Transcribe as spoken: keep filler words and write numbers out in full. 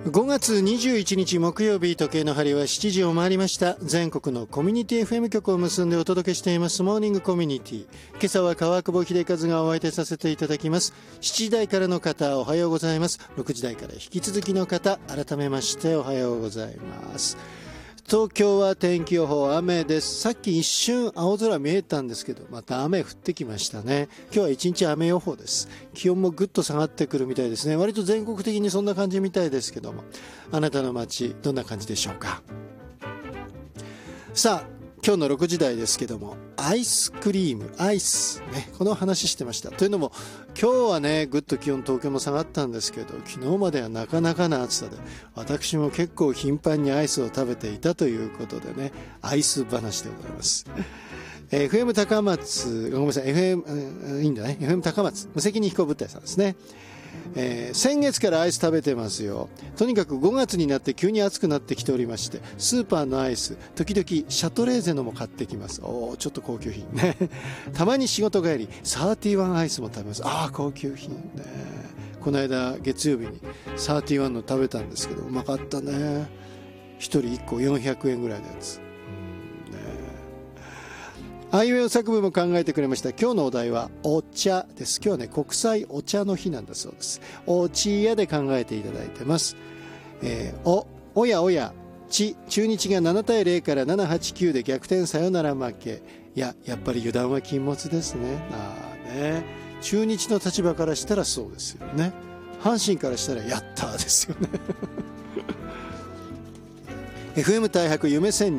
ごがつにじゅういちにち木曜日、時計の針はしちじを回りました。全国のコミュニティ エフエム 局を結んでお届けしていますモーニングコミュニティ。今朝は川久保秀和がお相手させていただきます。しちじ台からの方おはようございます。ろくじ台から引き続きの方改めましておはようございます。東京は天気予報雨です。さっき一瞬青空見えたんですけど、また雨降ってきましたね。今日は一日雨予報です。気温もぐっと下がってくるみたいですね。割と全国的にそんな感じみたいですけども、あなたの街どんな感じでしょうか。さあ今日のろくじ台ですけども、アイスクリームアイスね、この話してました。というのも今日はねぐっと気温東京も下がったんですけど、昨日まではなかなかな暑さで、私も結構頻繁にアイスを食べていたということでね、アイス話でございます。エフエム 高松、ごめんなさい、エフエム いいんだね、エフエム 高松無責任飛行物体さんですね。えー、先月からアイス食べてますよ。とにかくごがつになって急に暑くなってきておりまして、スーパーのアイス時々シャトレーゼのも買ってきます。おーちょっと高級品ねたまに仕事帰りサーティワンアイスも食べます。ああ高級品ね。この間月曜日にサーティワンの食べたんですけどうまかったね。ひとりいっこよんひゃくえんぐらいのやつ。あいうえお作文も考えてくれました。今日のお題はお茶です。今日はね国際お茶の日なんだそうです。おちやで考えていただいてます。えー、おおやおやち中日がななたいゼロからななはちきゅうで逆転サヨナラ負け。いややっぱり油断は禁物ですね。あーね、中日の立場からしたらそうですよね。阪神からしたらやったーですよねエフエム 大白夢戦